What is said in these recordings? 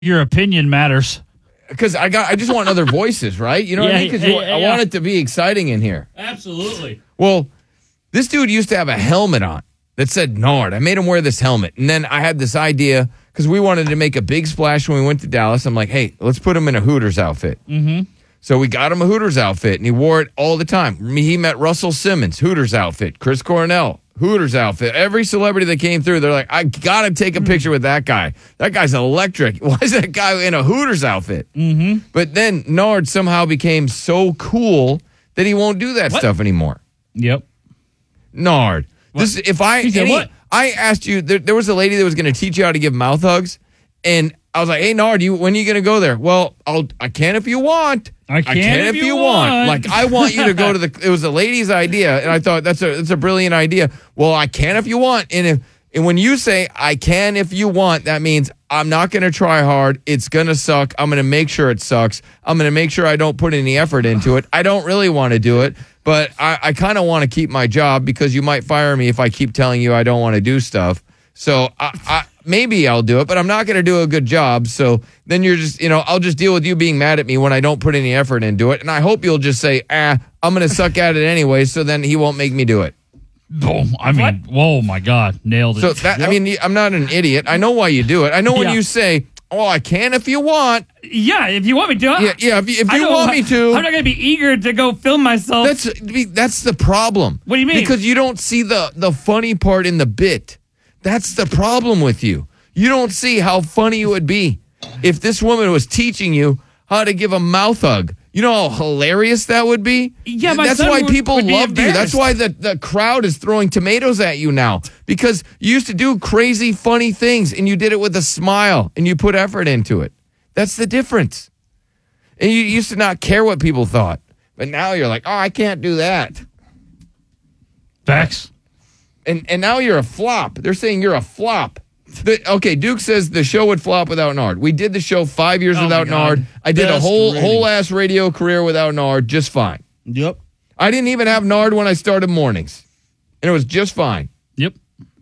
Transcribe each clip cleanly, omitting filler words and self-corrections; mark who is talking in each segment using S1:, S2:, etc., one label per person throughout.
S1: Your opinion matters.
S2: Because I just want other voices, right? You know what I mean? Because I want it to be exciting in here.
S1: Absolutely.
S2: Well, this dude used to have a helmet on that said Nard. I made him wear this helmet. And then I had this idea, because we wanted to make a big splash when we went to Dallas. I'm like, hey, let's put him in a Hooters outfit. Mm-hmm. So we got him a Hooters outfit, and he wore it all the time. He met Russell Simmons, Hooters outfit. Chris Cornell, Hooters outfit. Every celebrity that came through, they're like, I got to take a picture with that guy. That guy's electric. Why is that guy in a Hooters outfit? Mm-hmm. But then Nard somehow became so cool that he won't do that stuff anymore.
S1: Yep.
S2: Nard. I asked you, there was a lady that was going to teach you how to give mouth hugs, and I was like, hey, Nard, when are you going to go there? Well, I can if you want.
S1: I can if you want.
S2: Like, I want you to go to it was a lady's idea, and I thought that's a brilliant idea. Well, I can if you want. And when you say I can if you want, that means I'm not going to try hard. It's going to suck. I'm going to make sure it sucks. I'm going to make sure I don't put any effort into it. I don't really want to do it, but I kind of want to keep my job because you might fire me if I keep telling you I don't want to do stuff. So maybe I'll do it, but I'm not going to do a good job. So then you're just, I'll just deal with you being mad at me when I don't put any effort into it. And I hope you'll just say, I'm going to suck at it anyway. So then he won't make me do it.
S1: Boom. I mean, whoa, my God. Nailed it.
S2: So I'm not an idiot. I know why you do it. I know when you say, oh, I can if you want.
S1: Yeah, if you want me to.
S2: Yeah, if you want me to.
S1: I'm not going to be eager to go film myself.
S2: That's the problem.
S1: What do you mean?
S2: Because you don't see the funny part in the bit. That's the problem with you. You don't see how funny it would be if this woman was teaching you how to give a mouth hug. You know how hilarious that would be? Yeah, that's why people loved you. That's why the crowd is throwing tomatoes at you now. Because you used to do crazy, funny things, and you did it with a smile, and you put effort into it. That's the difference. And you used to not care what people thought. But now you're like, oh, I can't do that.
S1: Facts.
S2: And now you're a flop. They're saying you're a flop. Okay, Duke says the show would flop without Nard. We did the show 5 years without Nard. I did a whole ass radio career without Nard just fine.
S3: Yep.
S2: I didn't even have Nard when I started mornings. And it was just fine.
S1: Yep.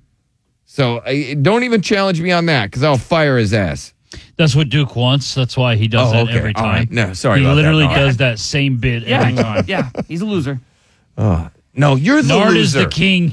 S2: So don't even challenge me on that because I'll fire his ass.
S1: That's what Duke wants. That's why he does it every time.
S2: Right. No, sorry
S1: he
S2: about that.
S1: He literally does that same bit every time.
S4: Yeah, he's a loser.
S2: No, you're the
S1: Nard
S2: loser.
S1: is the king.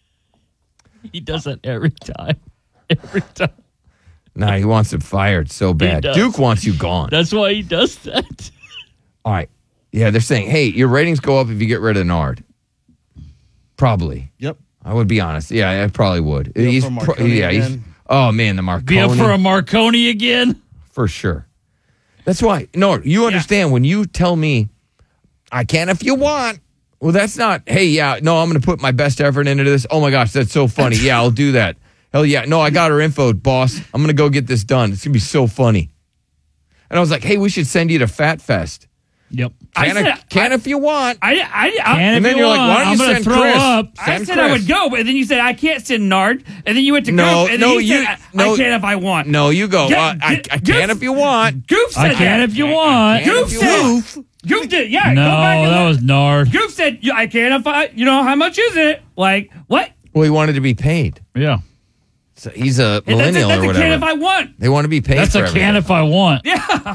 S1: He does it every time. Every time.
S2: Nah, he wants him fired so bad. Duke wants you gone.
S1: That's why he does that.
S2: All right. Yeah, they're saying, hey, your ratings go up if you get rid of Nard. Probably.
S3: Yep.
S2: I would be honest. Yeah, I probably would.
S3: He's
S2: oh, man, the Marconi.
S1: Be up for a Marconi again?
S2: For sure. That's why. No, you understand when you tell me, I can if you want. Well, that's not, hey, I'm going to put my best effort into this. Oh, my gosh, that's so funny. Yeah, I'll do that. Hell yeah. No, I got her info, boss. I'm going to go get this done. It's going to be so funny. And I was like, hey, we should send you to Fat Fest.
S1: Yep.
S2: Can if you want.
S1: And
S2: then you're like, why don't you send Chris?
S4: I said I would go, but then you said I can't send Nard, and then you went to Goof, and then you said I can if I want.
S2: No, you go. I can if you want.
S4: Goof said
S1: I can if you want.
S4: Goof said. Goof did. Yeah.
S1: No,
S4: go back and
S1: that was Nard.
S4: Goof said I can if I. How much is it? Like what?
S2: Well, he wanted to be paid.
S1: Yeah.
S2: So he's a millennial
S4: that's
S2: or whatever.
S4: That's a can if I want.
S2: They want to be paid.
S1: That's
S2: for
S1: a can if I want.
S4: Yeah.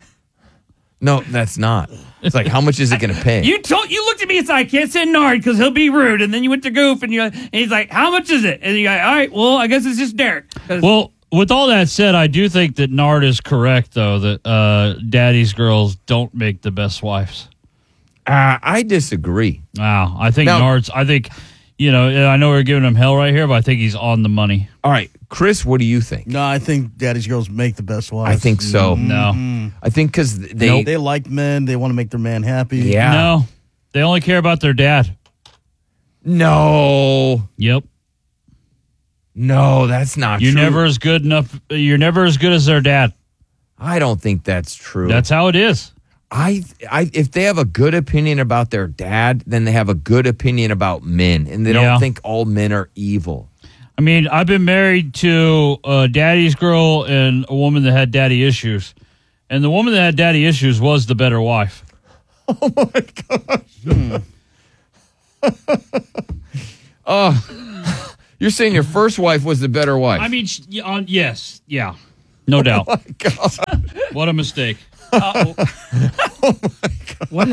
S2: No, that's not. It's like, how much is it going to pay?
S4: You looked at me and said, I can't send Nard because he'll be rude. And then you went to Goof and he's like, how much is it? And you go, all right, well, I guess it's just Derek.
S1: Well, with all that said, I do think that Nard is correct, though, that daddy's girls don't make the best wives.
S2: I disagree.
S1: Wow. I think Nard's, I know we're giving him hell right here, but I think he's on the money.
S2: All right. Chris, what do you think?
S3: No, I think daddy's girls make the best wives.
S2: I think so.
S1: No.
S2: I think because
S3: they like men. They want to make their man happy.
S2: Yeah.
S1: No. They only care about their dad.
S2: No.
S1: Yep.
S2: No, that's not true.
S1: You're never as good as their dad.
S2: I don't think that's true.
S1: That's how it is.
S2: If they have a good opinion about their dad, then they have a good opinion about men, and they don't think all men are evil.
S1: I mean, I've been married to a daddy's girl and a woman that had daddy issues, and the woman that had daddy issues was the better wife.
S2: Oh my gosh! You're saying your first wife was the better wife?
S1: I mean, yes, yeah. No doubt.
S2: My God.
S1: What a mistake.
S4: What?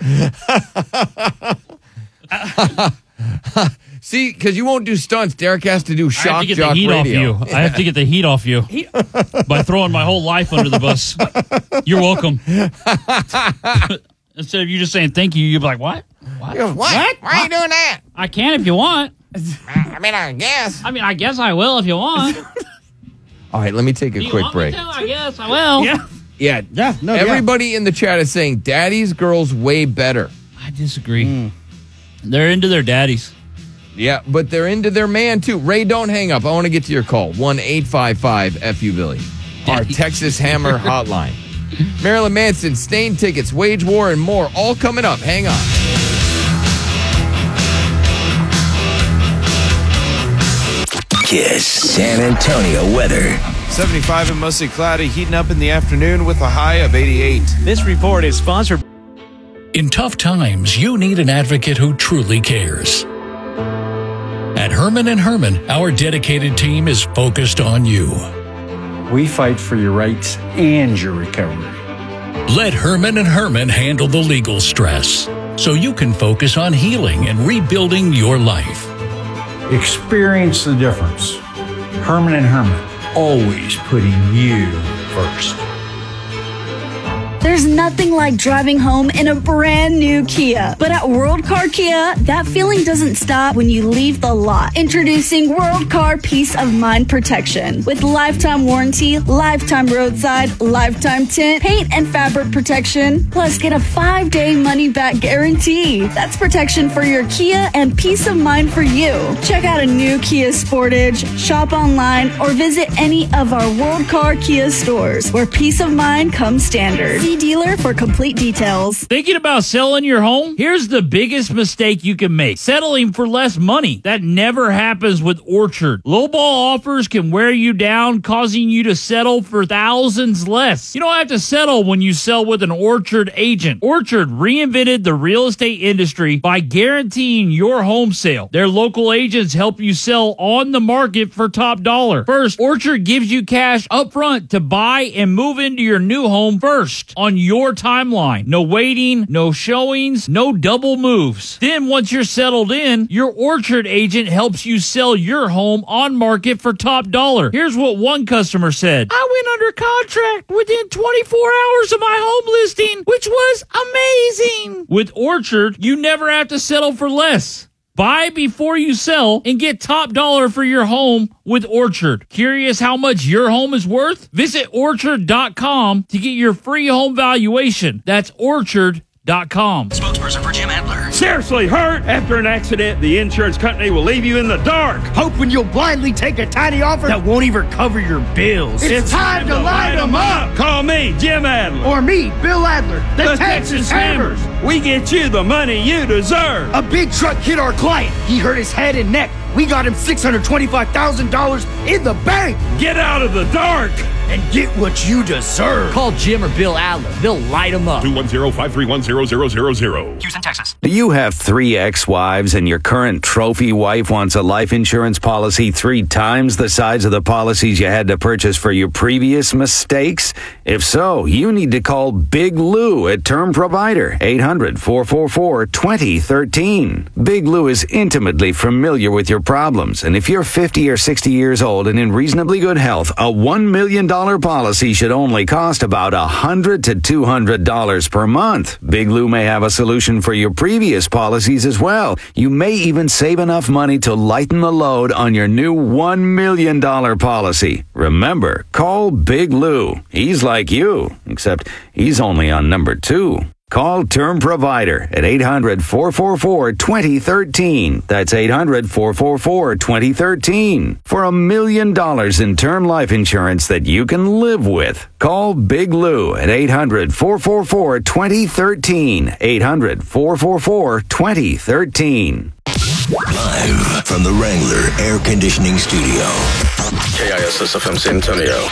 S2: See, because you won't do stunts, Derek has to do
S1: I have
S2: shock
S1: to get the
S2: jock
S1: heat
S2: radio.
S1: off you. I have to get the heat off you by throwing my whole life under the bus. You're welcome. Instead of you just saying thank you, you'd be like, what?
S2: What? Why are you doing that?
S1: I can if you want.
S2: I mean, I guess.
S1: I guess I will if you want.
S2: All right, let me take a
S1: You
S2: quick
S1: want me
S2: break.
S1: to? I guess I will.
S4: Yeah.
S2: Yeah.
S3: Yeah, no,
S2: Everybody in the chat is saying daddy's girl's way better.
S1: I disagree. They're into their daddies.
S2: Yeah, but they're into their man too. Ray, don't hang up. I want to get to your call. 1-855-FU-Billy. Our Texas Hammer hotline. Marilyn Manson, Stain tickets, Wage War, and more. All coming up. Hang on.
S5: Kiss San Antonio weather.
S6: 75 and mostly cloudy, heating up in the afternoon with a high of 88.
S7: This report is sponsored.
S8: In tough times, you need an advocate who truly cares. At Herman & Herman, our dedicated team is focused on you.
S7: We fight for your rights and your recovery.
S8: Let Herman & Herman handle the legal stress so you can focus on healing and rebuilding your life.
S7: Experience the difference. Herman & Herman, always putting you first.
S9: There's nothing like driving home in a brand new Kia. But at World Car Kia, that feeling doesn't stop when you leave the lot. Introducing World Car Peace of Mind Protection. With lifetime warranty, lifetime roadside, lifetime tint, paint and fabric protection. Plus, get a 5-day money-back guarantee. That's protection for your Kia and peace of mind for you. Check out a new Kia Sportage, shop online, or visit any of our World Car Kia stores where peace of mind comes standard. See dealer for complete details.
S1: Thinking about selling your home? Here's the biggest mistake you can make. Settling for less money. That never happens with Orchard. Lowball offers can wear you down, causing you to settle for thousands less. You don't have to settle when you sell with an Orchard agent. Orchard reinvented the real estate industry by guaranteeing your home sale. Their local agents help you sell on the market for top dollar. First, Orchard gives you cash up front to buy and move into your new home first on your timeline. No waiting, no showings, no double moves. Then once you're settled in, your Orchard agent helps you sell your home on market for top dollar. Here's what one customer said. I went under contract within 24 hours of my home listing, which was amazing. With Orchard, you never have to settle for less. Buy before you sell and get top dollar for your home with Orchard. Curious how much your home is worth? Visit Orchard.com to get your free home valuation. That's Orchard.com.
S5: Spokesperson for Jim Adler.
S10: Seriously hurt after an accident, the insurance company will leave you in the dark.
S11: Hoping you'll blindly take a tiny offer that won't even cover your bills.
S10: It's time to light them up. Call me, Jim Adler.
S11: Or me, Bill Adler, the Texas Hammers.
S10: We get you the money you deserve.
S11: A big truck hit our client. He hurt his head and neck. We got him $625,000 in the bank.
S10: Get out of the dark
S11: and get what you deserve.
S12: Call Jim or Bill Adler. They'll light them up.
S5: 210-531-0000. Houston, Texas. Do you have 3 ex-wives and your current trophy wife wants a life insurance policy 3 times the size of the policies you had to purchase for your previous mistakes? If so, you need to call Big Lou at Term Provider, 800-444-2013. Big Lou is intimately familiar with your problems, and if you're 50 or 60 years old and in reasonably good health, a $1 million policy should only cost about $100 to $200 per month. Big Lou may have a solution for your previous policies as well. You may even save enough money to lighten the load on your new $1 million policy. Remember, call Big Lou. He's like you, except he's only on number 2. Call Term Provider at 800-444-2013. That's 800-444-2013. For $1 million in term life insurance that you can live with. Call Big Lou at 800-444-2013. 800-444-2013.
S13: Live from the Wrangler Air Conditioning Studio.
S14: KISS FM San Antonio.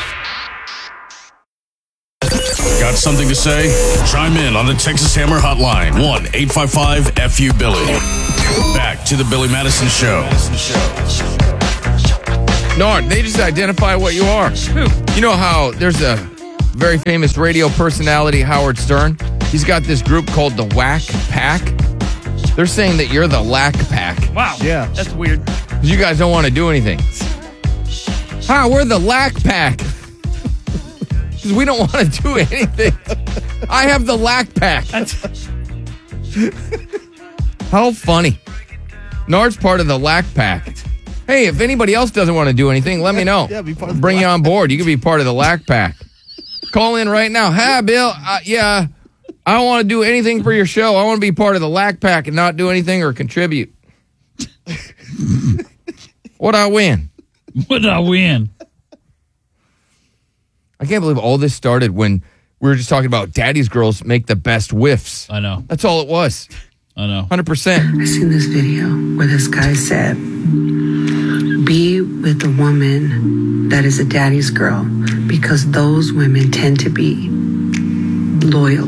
S15: Got something to say? Chime in on the Texas Hammer Hotline, 1-855-FU-Billy. Back to the Billy Madison Show.
S2: No, they just identify what you are. You know how there's a very famous radio personality, Howard Stern? He's got this group called the Whack Pack. They're saying that you're the Lack Pack.
S4: Wow.
S3: Yeah.
S4: That's weird.
S2: Because you guys don't want to do anything. We're the Lack Pack. Because we don't want to do anything. I have the Lack Pack. How funny. Nard's part of the Lack Pack. Hey, if anybody else doesn't want to do anything, let me know.
S3: Yeah, be part of the
S2: Bring you
S3: Lack
S2: on board. You can be part of the Lack Pack. Call in right now. Hi, Bill. Yeah, I don't want to do anything for your show. I want to be part of the Lack Pack and not do anything or contribute. What'd I win?
S1: What'd I win?
S2: I can't believe all this started when we were just talking about daddy's girls make the best whiffs.
S1: I know.
S2: That's all it was.
S1: I know.
S2: 100%.
S16: I seen this video where this guy said, be with a woman that is a daddy's girl because those women tend to be loyal.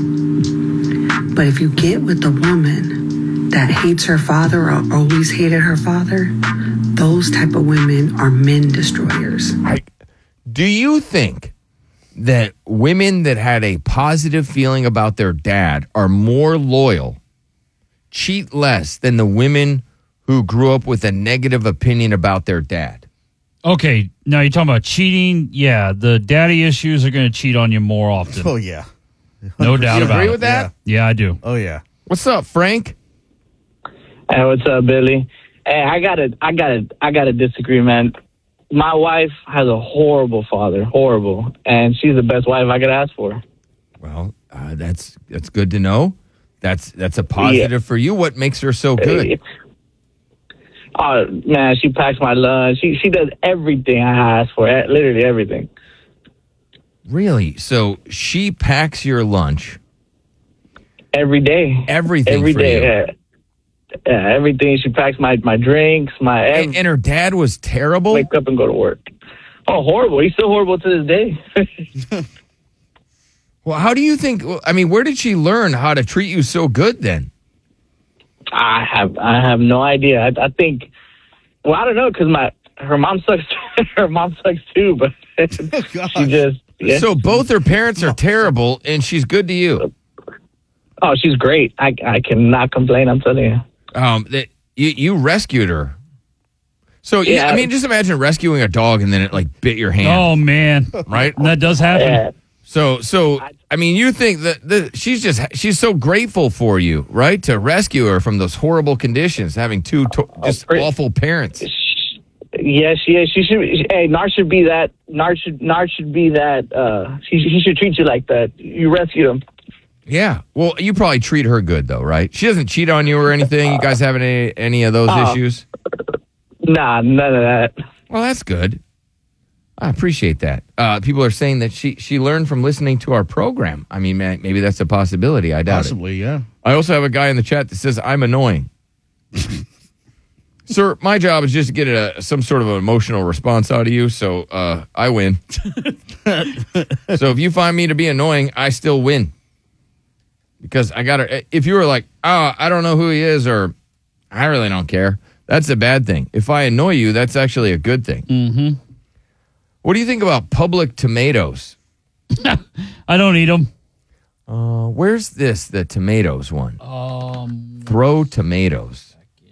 S16: But if you get with a woman that hates her father or always hated her father, those type of women are men destroyers.
S2: Do you think that women that had a positive feeling about their dad are more loyal, cheat less than the women who grew up with a negative opinion about their dad?
S1: Okay, now you're talking about cheating. Yeah, the daddy issues are going to cheat on you more often.
S3: Oh, yeah.
S1: No doubt
S2: You
S1: about it.
S2: agree with that?
S1: Yeah, I do.
S3: Oh, yeah.
S2: What's up, Frank?
S17: Hey, what's up, Billy? Hey, I gotta disagree, man. My wife has a horrible father, horrible, and she's the best wife I could ask for.
S2: Well, that's good to know. That's a positive for you. What makes her so good?
S17: Oh man, she packs my lunch. She does everything I ask for, literally everything.
S2: Really? So she packs your lunch
S17: every day.
S2: Everything
S17: every
S2: for
S17: day.
S2: you.
S17: Yeah, everything. She packs my drinks,
S2: And her dad was terrible?
S17: Wake up and go to work. Oh, horrible. He's still horrible to this day.
S2: Well, how do you think, where did she learn how to treat you so good then?
S17: I have no idea. I think, well, I don't know, because her mom sucks. Her mom sucks too, but she just. Yeah.
S2: So both her parents are terrible, and she's good to you.
S17: Oh, she's great. I cannot complain. I'm telling you.
S2: You rescued her. So
S17: Yeah.
S2: just imagine rescuing a dog and then it bit your hand.
S1: Oh man,
S2: right?
S1: That does happen.
S17: Yeah.
S2: So you think that she's so grateful for you, right? To rescue her from those horrible conditions, having two awful parents.
S17: Yes, she is. She should. Hey, Nard should be that. Nard should be that. He should treat you like that. You rescued him.
S2: Yeah. Well, you probably treat her good though, right? She doesn't cheat on you or anything. You guys having any of those issues?
S17: Nah, none of that.
S2: Well, that's good. I appreciate that. People are saying that she learned from listening to our program. I mean, maybe that's a possibility. I doubt
S3: Possibly,
S2: it.
S3: yeah.
S2: I also have a guy in the chat that says I'm annoying. Sir, my job is just to get some sort of an emotional response out of you, so I win. So if you find me to be annoying, I still win. Because I got to, if you were like, I don't know who he is, or I really don't care, that's a bad thing. If I annoy you, that's actually a good thing.
S1: Mm-hmm.
S2: What do you think about public tomatoes?
S1: I don't eat them.
S2: Where's the tomatoes one? Throw tomatoes.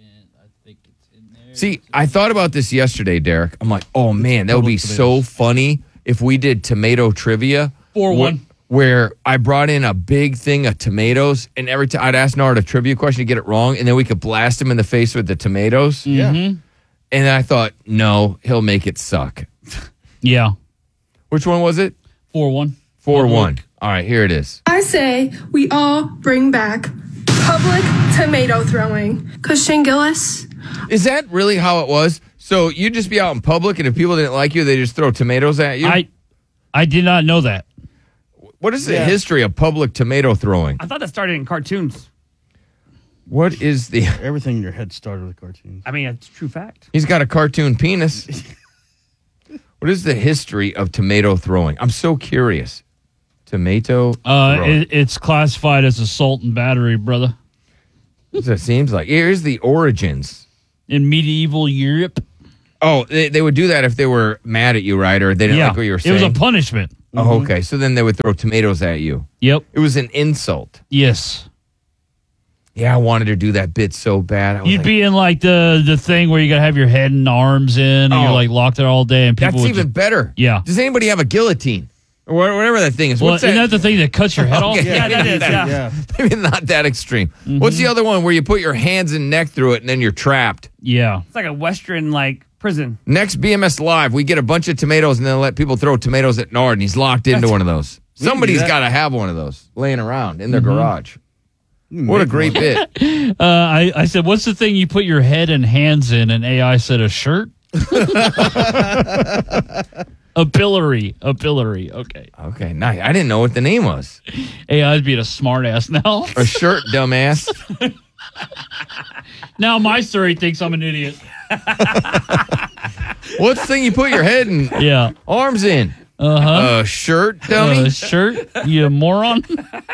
S2: See, I thought about this yesterday, Derek. I'm like, oh man, that would be so funny if we did tomato trivia.
S1: 4-1.
S2: Where I brought in a big thing of tomatoes, and every time I'd ask Nard a trivia question to get it wrong, and then we could blast him in the face with the tomatoes.
S1: Yeah.
S2: And then I thought, no, he'll make it suck.
S1: Yeah.
S2: Which one was it?
S1: 4-1.
S2: 4-1. All right, here it is.
S18: I say we all bring back public tomato throwing. Because Shane Gillis.
S2: Is that really how it was? So you'd just be out in public, and if people didn't like you, they just throw tomatoes at you?
S1: I did not know that.
S2: What is the history of public tomato throwing?
S4: I thought that started in cartoons.
S2: What is the...
S3: Everything in your head started with cartoons.
S4: I mean, it's a true fact.
S2: He's got a cartoon penis. What is the history of tomato throwing? I'm so curious. Tomato throwing.
S1: It's classified as assault and battery, brother.
S2: That's what it seems like. Here's the origins.
S1: In medieval Europe.
S2: Oh, they would do that if they were mad at you, right? Or they didn't like what you were saying?
S1: It was a punishment.
S2: Oh, okay. So then they would throw tomatoes at you.
S1: Yep.
S2: It was an insult.
S1: Yes.
S2: Yeah, I wanted to do that bit so bad.
S1: You'd be in like the thing where you got to have your head and arms in and you're like locked there all day. And people
S2: That's even better.
S1: Yeah.
S2: Does anybody have a guillotine? Or whatever that thing is.
S1: Well,
S2: What's
S1: isn't that the thing that cuts your head off?
S2: Okay,
S4: Yeah, that is. Yeah.
S2: Maybe not that extreme.
S1: Mm-hmm.
S2: What's the other one where you put your hands and neck through it and then you're trapped?
S1: Yeah.
S4: It's like a Western prison.
S2: Next BMS Live, we get a bunch of tomatoes and then let people throw tomatoes at Nard and he's locked into one of those. Somebody's got to have one of those laying around in their garage. What a great bit.
S1: I said, what's the thing you put your head and hands in? And AI said, a shirt? A pillory. Okay.
S2: Okay, nice. I didn't know what the name was.
S1: AI's being a smart ass now.
S2: A shirt, dumbass.
S1: Now my story thinks I'm an idiot.
S2: What's the thing you put your head and arms in?
S1: Uh-huh.
S2: A shirt, dummy?
S1: A shirt, you moron.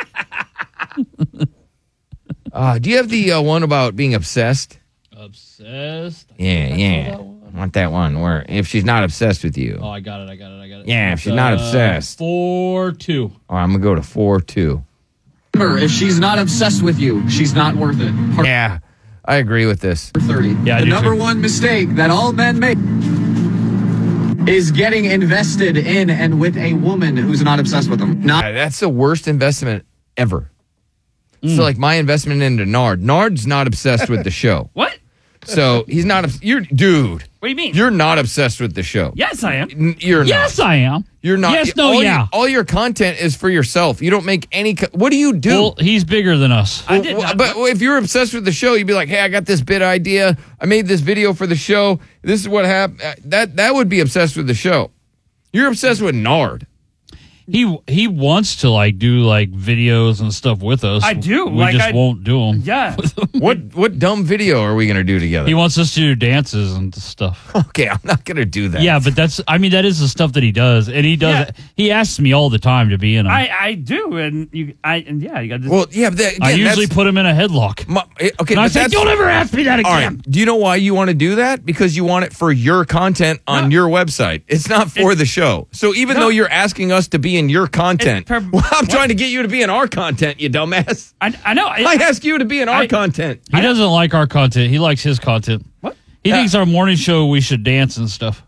S2: Do you have the one about being obsessed?
S1: Obsessed?
S2: Yeah. I want that one where if she's not obsessed with you.
S1: Oh, I got it.
S2: Yeah, if she's not obsessed.
S1: 4-2.
S2: Oh, I'm going to go to 4-2.
S19: Remember, if she's not obsessed with you, she's not worth it.
S2: Yeah, I agree with this.
S19: 30.
S1: Yeah,
S19: the number one mistake that all men make is getting invested in and with a woman who's not obsessed with them.
S2: That's the worst investment ever. So, like my investment into Nard. Nard's not obsessed with the show.
S4: What?
S2: So he's not. Dude.
S4: What do you mean?
S2: You're not obsessed with the show.
S4: Yes, I am.
S2: You're not.
S1: Yes, I am.
S2: You're not.
S1: Yes, no, yeah.
S2: All your content is for yourself. You don't make any. What do you do?
S1: Well, he's bigger than us.
S4: I did not.
S2: But if you're obsessed with the show, you'd be like, "Hey, I got this bit idea. I made this video for the show. This is what happened." That would be obsessed with the show. You're obsessed with Nard.
S1: He wants to do videos and stuff with us.
S4: I do.
S1: We just won't do them.
S4: Yeah.
S2: What dumb video are we gonna do together?
S1: He wants us to do dances and stuff.
S2: Okay, I'm not gonna do that.
S1: Yeah, but that is the stuff that he does, and he does.
S4: Yeah.
S1: He asks me all the time to be in them.
S4: I do, and you got this.
S2: Well, yeah, but again,
S1: I usually put him in a headlock.
S2: Okay,
S1: and I say, don't ever ask me that again.
S2: All right. Do you know why you want to do that? Because you want it for your content on your website. It's not for the show. So even though you're asking us to be in your content, I'm trying to get you to be in our content, you dumbass.
S4: I know.
S2: I ask you to be in our content.
S1: He doesn't like our content. He likes his content.
S4: What?
S1: He thinks our morning show we should dance and stuff.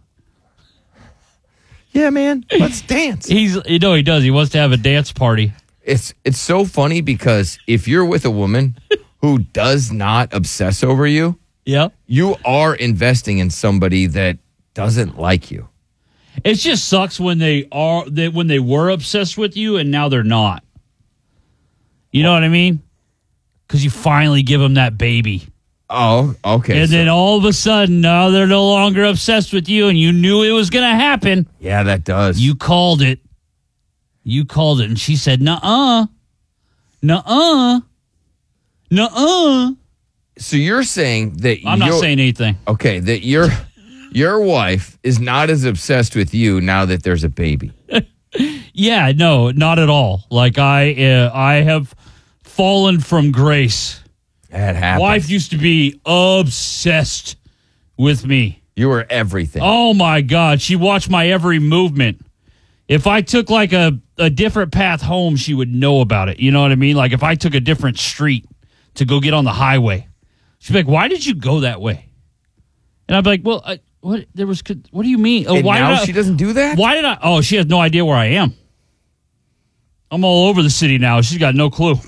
S2: Yeah, man. Let's dance.
S1: He does. He wants to have a dance party.
S2: It's so funny because if you're with a woman who does not obsess over you, you are investing in somebody that doesn't like you.
S1: It just sucks when they were obsessed with you and now they're not. You know what I mean? Because you finally give them that baby.
S2: Oh, okay.
S1: And then all of a sudden, now they're no longer obsessed with you, and you knew it was going to happen.
S2: Yeah, that does.
S1: You called it. And she said, nuh-uh. Nuh-uh. Nuh-uh.
S2: So you're saying that
S1: I'm not saying anything.
S2: Okay, that your wife is not as obsessed with you now that there's a baby.
S1: Yeah, no, not at all. Like I have fallen from grace.
S2: That happens.
S1: Wife used to be obsessed with me.
S2: You were everything.
S1: Oh my God, she watched my every movement. If I took like a different path home, she would know about it. You know what I mean? Like if I took a different street to go get on the highway, she'd be like, "Why did you go that way?" And I'd be like, "Well, what do you mean?
S2: And why now she doesn't do that?
S1: Why did I? Oh, she has no idea where I am. I'm all over the city now. She's got no clue.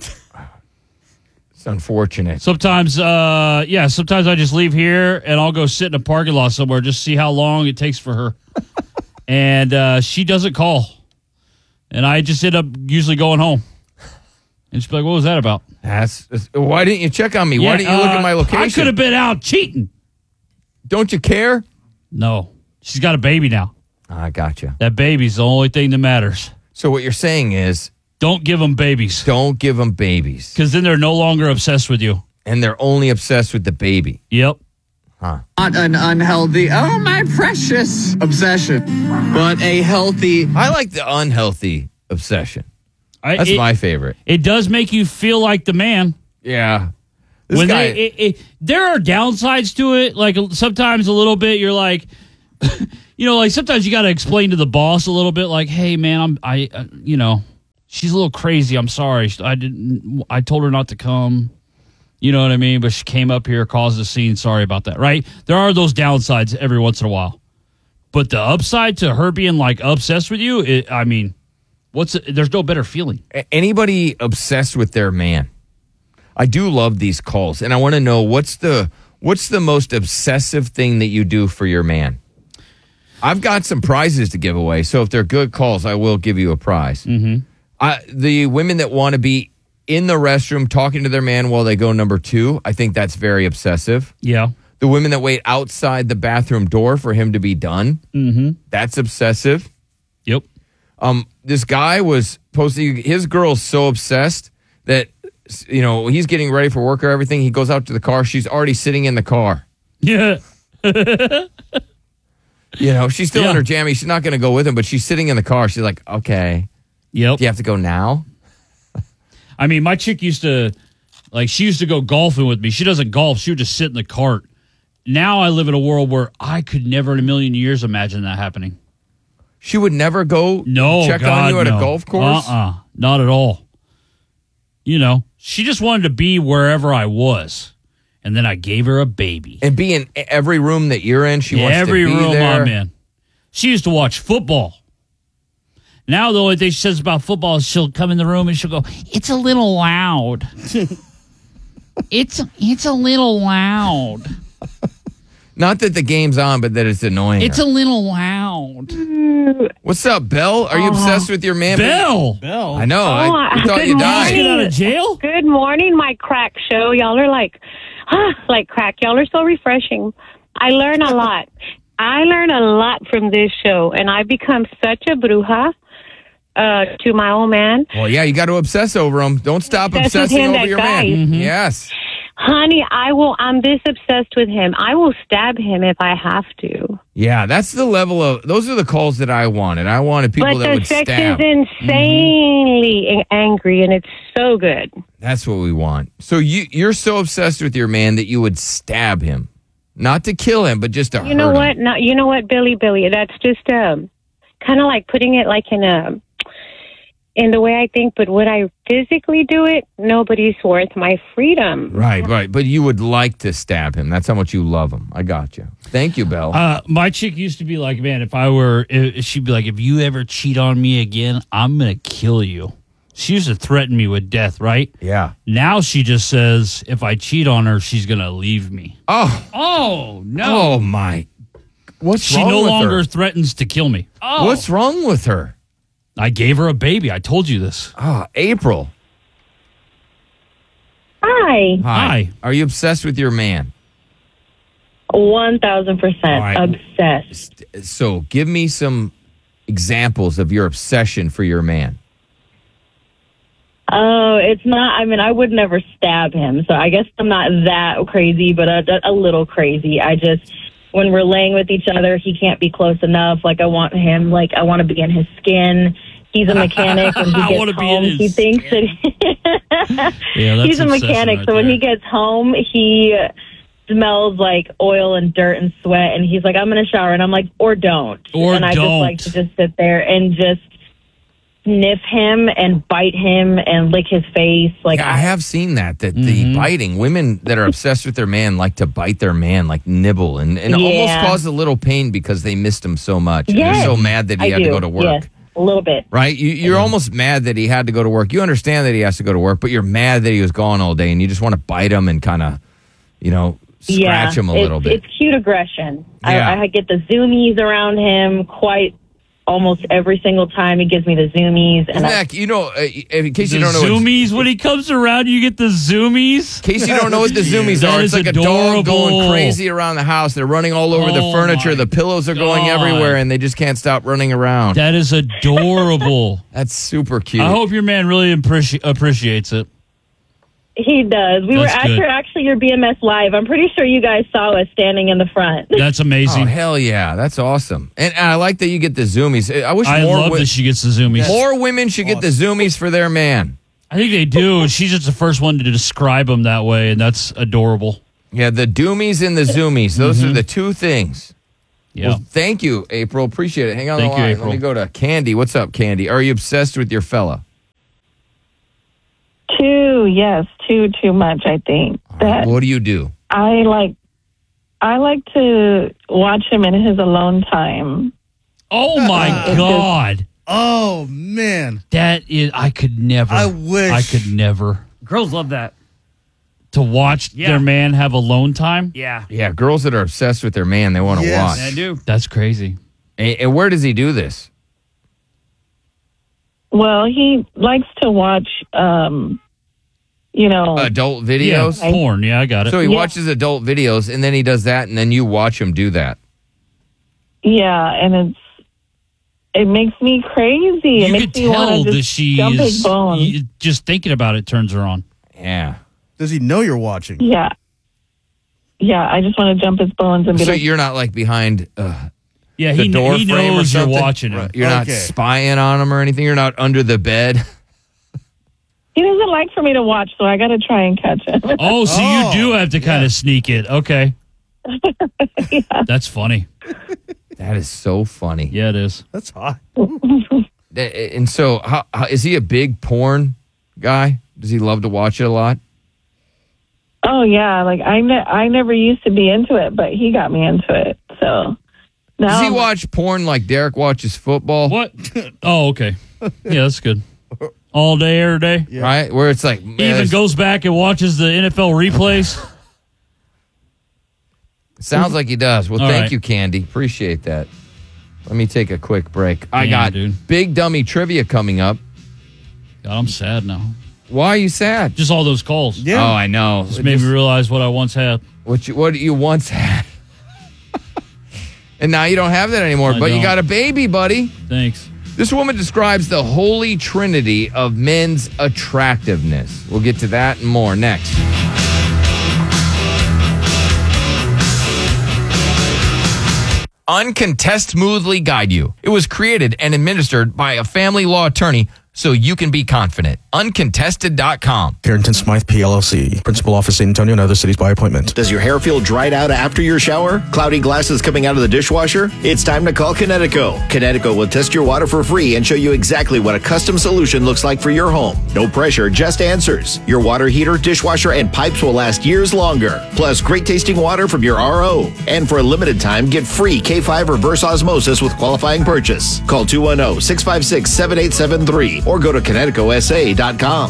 S2: It's unfortunate.
S1: Sometimes I just leave here and I'll go sit in a parking lot somewhere, just see how long it takes for her. And she doesn't call. And I just end up usually going home. And she's like, "What was that about?"
S2: Why didn't you check on me? Why didn't you look at my location?
S1: I could have been out cheating.
S2: Don't you care?
S1: No. She's got a baby now.
S2: I gotcha.
S1: That baby's the only thing that matters.
S2: So what you're saying is,
S1: don't give them babies.
S2: Don't give them babies.
S1: Because then they're no longer obsessed with you.
S2: And they're only obsessed with the baby.
S1: Yep.
S2: Huh.
S19: Not an unhealthy, oh my precious obsession, but a healthy.
S2: I like the unhealthy obsession. That's my favorite.
S1: It does make you feel like the man.
S2: Yeah.
S1: There are downsides to it. Like sometimes a little bit, you're like, like sometimes you got to explain to the boss a little bit, like, hey, man, she's a little crazy. I'm sorry. I told her not to come. You know what I mean? But she came up here, caused a scene. Sorry about that, right? There are those downsides every once in a while. But the upside to her being, like, obsessed with you, there's no better feeling.
S2: Anybody obsessed with their man? I do love these calls, and I want to know what's the most obsessive thing that you do for your man? I've got some prizes to give away, so if they're good calls, I will give you a prize. Mm-hmm. The women that want to be in the restroom talking to their man while they go number 2, I think that's very obsessive.
S1: Yeah.
S2: The women that wait outside the bathroom door for him to be done, that's obsessive.
S1: Yep.
S2: This guy was posting, his girl's so obsessed that, he's getting ready for work or everything. He goes out to the car. She's already sitting in the car.
S1: Yeah.
S2: She's still in her jammies. She's not going to go with him, but she's sitting in the car. She's like, okay.
S1: Yep.
S2: Do you have to go now?
S1: I mean, my chick used to go golfing with me. She doesn't golf. She would just sit in the cart. Now I live in a world where I could never in a million years imagine that happening.
S2: She would never go check on you at a golf course?
S1: Not at all. She just wanted to be wherever I was. And then I gave her a baby.
S2: And be in every room that you're in, she wants to be there?
S1: Every room I'm in. She used to watch football. Now, the only thing she says about football is she'll come in the room and she'll go, it's a little loud. It's a little loud.
S2: Not that the game's on, but that it's annoying
S1: It's
S2: her.
S1: a little loud.
S2: What's up, Belle? Are you obsessed with your man?
S1: Belle!
S2: I know. I thought you died.
S1: Get out of jail?
S20: Good morning, my crack show. Y'all are like crack. Y'all are so refreshing. I learn a lot. I learn a lot from this show, and I become such a bruja to my old man.
S2: Well, yeah, you got to obsess over him. Don't stop
S20: Obsessed with
S2: obsessing
S20: him,
S2: over
S20: that
S2: your
S20: guy.
S2: man.
S20: Mhm.
S2: Yes.
S20: Honey, I'm this obsessed with him. I will stab him if I have to.
S2: Yeah, that's the level of, those are the calls that I wanted. I wanted people
S20: But
S2: that
S20: the
S2: would
S20: sex
S2: stab.
S20: is insanely angry, and it's so good.
S2: That's what we want. So you're so obsessed with your man that you would stab him. Not to kill him, but just to hurt
S20: You know
S2: him.
S20: what? No, you know what, Billy? That's just kind of like putting it like in the way I think, but would I physically do it? Nobody's worth my freedom.
S2: Right. But you would like to stab him. That's how much you love him. I got you. Thank you, Belle.
S1: My chick used to be like, man, she'd be like, if you ever cheat on me again, I'm going to kill you. She used to threaten me with death, right?
S2: Yeah.
S1: Now she just says, if I cheat on her, she's going to leave me.
S2: Oh,
S1: no.
S2: Oh, my. What's
S1: She
S2: wrong
S1: no
S2: with
S1: longer
S2: her?
S1: threatens to kill me.
S2: What's wrong with her?
S1: I gave her a baby. I told you this.
S2: April.
S20: Hi.
S2: Are you obsessed with your man?
S20: 1,000% obsessed.
S2: So give me some examples of your obsession for your man.
S21: Oh, it's not. I mean, I would never stab him, so I guess I'm not that crazy, but a little crazy. When we're laying with each other, he can't be close enough. Like, I want to be in his skin. He's a mechanic. When he gets home, he thinks that he's a mechanic. So when he gets home, he smells like oil and dirt and sweat, and he's like, I'm going to shower. And I'm like, or don't. And I just like to just sit there and just sniff him and bite him and lick his face. Like,
S2: I have seen that the biting, women that are obsessed with their man like to bite their man, like nibble and almost cause a little pain because they missed him so much. And they're so mad that he had to go to work.
S21: Yes, a little bit.
S2: Right? You're almost mad that he had to go to work. You understand that he has to go to work, but you're mad that he was gone all day and you just want to bite him and kind of, scratch him a little bit.
S21: It's cute aggression.
S2: Yeah.
S21: I get the zoomies around him almost every single time. He gives me the zoomies. And
S2: Mac, in case you don't know,
S1: zoomies. When he comes around, you get the zoomies.
S2: In case you don't know what the zoomies are, it's like a dog going crazy around the house. They're running all over the furniture. The pillows are going everywhere, and they just can't stop running around.
S1: That is adorable.
S2: That's super cute.
S1: I hope your man really appreciates it.
S21: he does. We were at your BMS Live. I'm pretty sure you guys saw us standing in the front.
S1: That's amazing.
S2: Oh, hell yeah. That's awesome. And I like that you get the zoomies. I
S1: love that she gets the zoomies.
S2: More women should get the zoomies for their man.
S1: I think they do. She's just the first one to describe them that way, and that's adorable.
S2: Yeah, the doomies and the zoomies. Those are the two things.
S1: Yeah.
S2: Well, thank you, April. Appreciate it. Hang on the
S1: Thank you,
S2: line.
S1: April.
S2: Let me go to Candy. What's up, Candy? Are you obsessed with your fella?
S6: Too much, I think. That
S2: What do you do?
S6: I like to watch him in his alone time.
S1: Oh my God.
S3: Oh man.
S1: That is I could never.
S3: I wish.
S1: I could never.
S4: Girls love that.
S1: To watch their man have alone time?
S4: Yeah.
S2: Yeah, girls that are obsessed with their man, they want to watch.
S4: I do.
S1: That's crazy.
S2: And where does he do this?
S6: Well, he likes to watch,
S2: Adult videos?
S1: Yeah, porn. Yeah, I got it.
S2: So he watches adult videos, and then he does that, and then you watch him do that.
S6: Yeah, and it makes me crazy. It
S1: You
S6: makes
S1: could
S6: me want
S1: tell
S6: to
S1: that
S6: just
S1: she
S6: jump his
S1: is.
S6: bones.
S1: Just thinking about it turns her on.
S2: Yeah.
S3: Does he know you're watching?
S6: Yeah. Yeah, I just want to jump his bones and be
S2: So
S6: like,
S2: you're not like behind
S1: Yeah,
S2: the door
S1: he
S2: frame or
S1: knows you're
S2: something?
S1: watching him.
S2: Right. You're not spying on him or anything? You're not under the bed?
S6: he doesn't like for me to watch, so I got to try and catch him.
S1: Oh, so you do have to kind of sneak it. Okay. That's funny.
S2: That is so funny.
S1: Yeah, it is.
S3: That's hot.
S2: And so, how is he a big porn guy? Does he love to watch it a lot?
S6: Oh, yeah. Like, I never used to be into it, but he got me into it. So now
S2: Does he watch porn like Derek watches football?
S1: What? Oh, okay. Yeah, that's good. All day, every day.
S2: Right? Where it's like...
S1: He even goes back and watches the NFL replays.
S2: Sounds like he does. Well,
S1: All
S2: thank
S1: right.
S2: you, Candy. Appreciate that. Let me take a quick break. I
S1: Damn,
S2: got Big Dummy Trivia coming up.
S1: God, I'm sad now.
S2: Why are you sad?
S1: Just all those calls.
S2: Oh, I know.
S1: Just made me realize what I once had.
S2: What you once had. And now you don't have that anymore.
S1: I
S2: But you
S1: don't.
S2: got a baby, buddy.
S1: Thanks.
S2: This woman describes the holy trinity of men's attractiveness. We'll get to that and more next. Uncontest Smoothly Guide You. It was created and administered by a family law attorney so you can be confident. Uncontested.com.
S22: Carrington Smythe, PLLC. Principal office, San Antonio and other cities by appointment.
S23: Does your hair feel dried out after your shower? Cloudy glasses coming out of the dishwasher? It's time to call Connecticut. Connecticut will test your water for free and show you exactly what a custom solution looks like for your home. No pressure, just answers. Your water heater, dishwasher, and pipes will last years longer. Plus, great tasting water from your RO. And for a limited time, get free K5 reverse osmosis with qualifying purchase. Call 210-656-7873 or go to ConnecticutSA.com.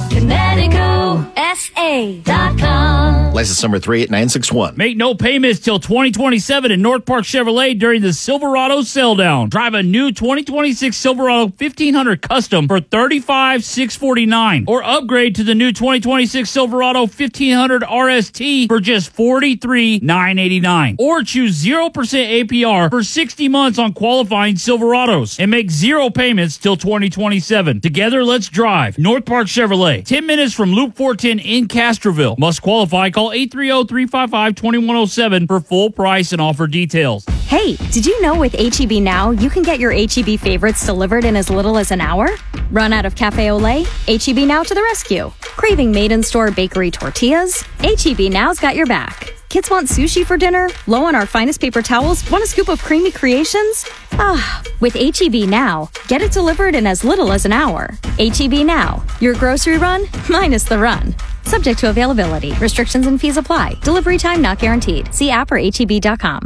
S9: ConnecticutSA.com.
S23: License number 38961.
S1: Make no payments till 2027 in North Park Chevrolet during the Silverado sell down. Drive a new 2026 Silverado 1500 Custom for $35,649, or upgrade to the new 2026 Silverado 1500 RST for just $43,989, or choose 0% APR for 60 months on qualifying Silverados and make zero payments till 2027. Together, let's drive. North Park Chevrolet, 10 minutes from Loop 410 in Castroville. Must qualify. Call 830-355-2107 for full price and offer details.
S24: Hey, did you know with H-E-B Now, you can get your H-E-B favorites delivered in as little as an hour? Run out of Cafe Olé? H-E-B Now to the rescue. Craving made-in-store bakery tortillas? H-E-B Now's got your back. Kids want sushi for dinner? Low on our finest paper towels? Want a scoop of creamy creations? Ah, with H-E-B Now, get it delivered in as little as an hour. H-E-B Now, your grocery run minus the run. Subject to availability. Restrictions and fees apply. Delivery time not guaranteed. See app or HEB.com.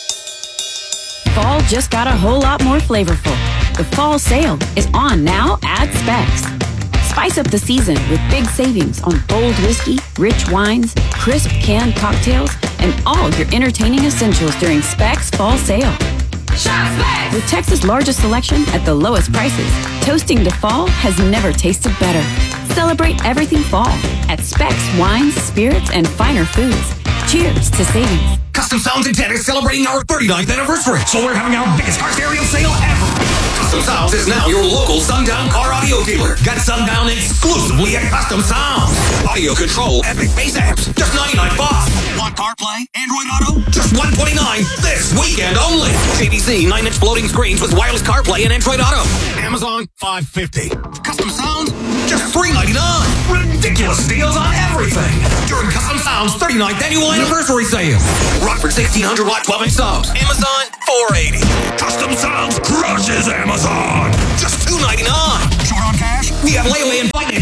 S25: Fall just got a whole lot more flavorful. The fall sale is on now at Specs. Spice up the season with big savings on bold whiskey, rich wines, crisp canned cocktails, and all your entertaining essentials during Specs Fall Sale. Shop Specs! With Texas' largest selection at the lowest prices, toasting to fall has never tasted better. Celebrate everything fall at Specs Wines, Spirits, and Finer Foods. Cheers to savings.
S26: Custom Sounds in 10 is celebrating our 39th anniversary, so we're having our biggest car stereo sale ever. Custom Sounds is now your local Sundown car audio dealer. Get Sundown exclusively at Custom Sounds. Audio control, epic bass amps, just $99. Want CarPlay, Android Auto? Just $129 this weekend only. JVC 9-inch floating screens with wireless CarPlay and Android Auto. Amazon $550. Custom Sounds just $399. Ridiculous ridiculous deals on everything during Custom Sounds 39th annual anniversary sale. Rockford 1600 watt 12-inch subs. Amazon $4.80. Custom Sounds crushes Amazon. Just $2.99. Short on cash? We have layaway and finance